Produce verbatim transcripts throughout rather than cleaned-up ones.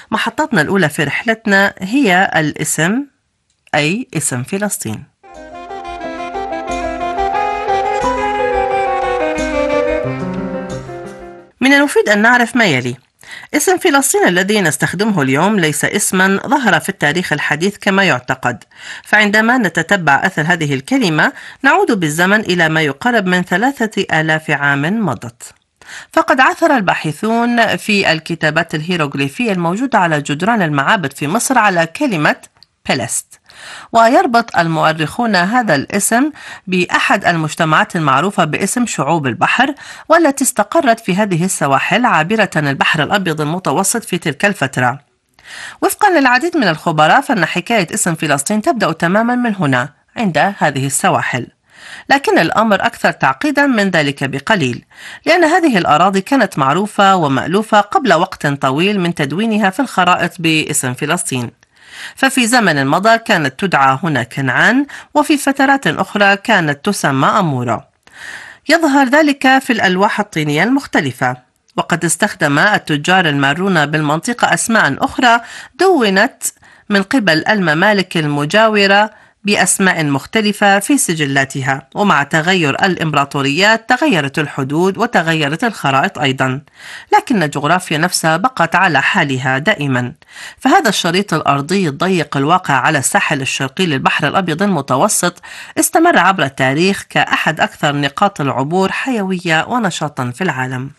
محطتنا الأولى في رحلتنا هي الاسم، أي اسم فلسطين. من المفيد أن نعرف ما يلي: اسم فلسطين الذي نستخدمه اليوم ليس اسما ظهر في التاريخ الحديث كما يعتقد، فعندما نتتبع أثر هذه الكلمة نعود بالزمن إلى ما يقارب من ثلاثة آلاف عام مضت. فقد عثر الباحثون في الكتابات الهيروغليفية الموجودة على جدران المعابد في مصر على كلمة بلست، ويربط المؤرخون هذا الاسم بأحد المجتمعات المعروفة باسم شعوب البحر، والتي استقرت في هذه السواحل عابرة البحر الأبيض المتوسط في تلك الفترة. وفقا للعديد من الخبراء فإن حكاية اسم فلسطين تبدأ تماما من هنا عند هذه السواحل، لكن الأمر أكثر تعقيدا من ذلك بقليل، لأن هذه الأراضي كانت معروفة ومألوفة قبل وقت طويل من تدوينها في الخرائط باسم فلسطين. ففي زمن مضى كانت تدعى هنا كنعان، وفي فترات أخرى كانت تسمى أمورا. يظهر ذلك في الألواح الطينية المختلفة، وقد استخدم التجار المارون بالمنطقة أسماء أخرى دونت من قبل الممالك المجاورة بأسماء مختلفة في سجلاتها، ومع تغير الإمبراطوريات تغيرت الحدود وتغيرت الخرائط أيضا، لكن الجغرافيا نفسها بقت على حالها دائما. فهذا الشريط الأرضي الضيق الواقع على الساحل الشرقي للبحر الأبيض المتوسط استمر عبر التاريخ كأحد أكثر نقاط العبور حيوية ونشاطا في العالم.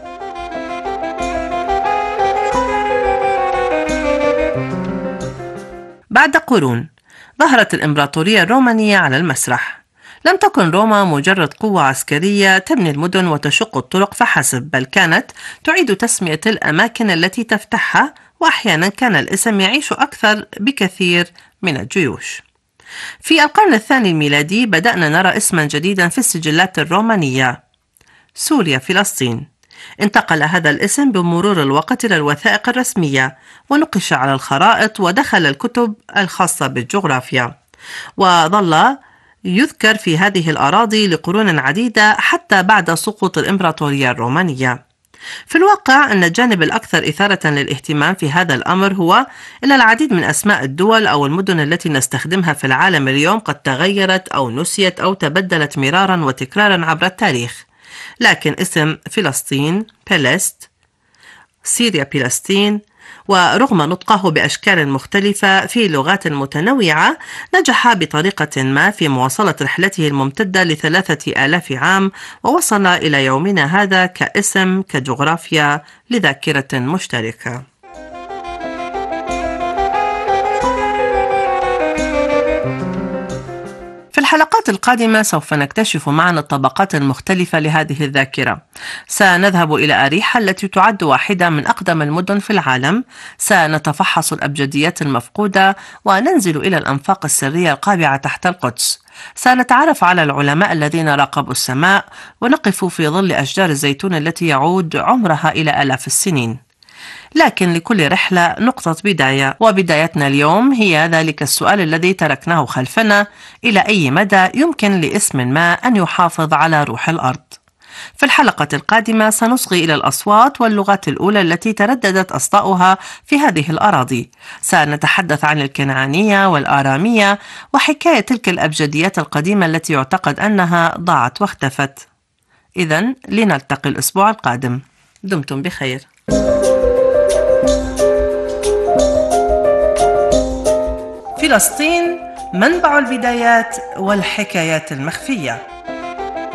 بعد قرون ظهرت الإمبراطورية الرومانية على المسرح. لم تكن روما مجرد قوة عسكرية تبني المدن وتشق الطرق فحسب، بل كانت تعيد تسمية الأماكن التي تفتحها، وأحيانا كان الاسم يعيش أكثر بكثير من الجيوش. في القرن الثاني الميلادي بدأنا نرى اسما جديدا في السجلات الرومانية: سوريا فلسطين. انتقل هذا الاسم بمرور الوقت إلى الوثائق الرسمية، ونقش على الخرائط، ودخل الكتب الخاصة بالجغرافيا، وظل يذكر في هذه الأراضي لقرون عديدة حتى بعد سقوط الإمبراطورية الرومانية. في الواقع أن الجانب الأكثر إثارة للاهتمام في هذا الأمر هو أن العديد من أسماء الدول أو المدن التي نستخدمها في العالم اليوم قد تغيرت أو نسيت أو تبدلت مرارا وتكرارا عبر التاريخ، لكن اسم فلسطين بلست، سوريا فلسطين، ورغم نطقه بأشكال مختلفة في لغات متنوعة نجح بطريقة ما في مواصلة رحلته الممتدة لثلاثة آلاف عام، ووصل إلى يومنا هذا كاسم كجغرافيا لذاكرة مشتركة. في الحلقات القادمة سوف نكتشف معا الطبقات المختلفة لهذه الذاكرة. سنذهب إلى أريحا التي تعد واحدة من أقدم المدن في العالم، سنتفحص الأبجديات المفقودة، وننزل إلى الأنفاق السرية القابعة تحت القدس. سنتعرف على العلماء الذين راقبوا السماء، ونقف في ظل أشجار الزيتون التي يعود عمرها إلى آلاف السنين. لكن لكل رحلة نقطة بداية، وبدايتنا اليوم هي ذلك السؤال الذي تركناه خلفنا: إلى أي مدى يمكن لاسم ما أن يحافظ على روح الأرض؟ في الحلقة القادمة سنصغي إلى الأصوات واللغات الأولى التي ترددت أصداؤها في هذه الأراضي. سنتحدث عن الكنعانية والآرامية وحكاية تلك الأبجديات القديمة التي يعتقد أنها ضاعت واختفت. إذن لنلتقي الأسبوع القادم. دمتم بخير. فلسطين، منبع البدايات والحكايات المخفية.